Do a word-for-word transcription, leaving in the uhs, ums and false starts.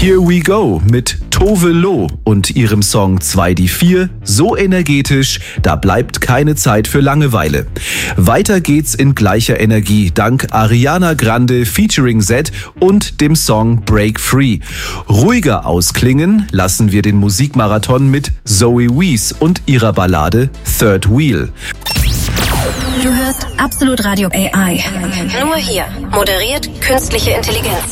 Here We Go mit Tove Lo und ihrem Song zwei die vier, so energetisch, da bleibt keine Zeit für Langeweile. Weiter geht's in gleicher Energie dank Ariana Grande featuring Z und dem Song Break Free. Ruhiger ausklingen lassen wir den Musikmarathon mit Zoe Wees und ihrer Ballade Third Wheel. Du hörst Absolut Radio A I. Nur hier. Moderiert künstliche Intelligenz.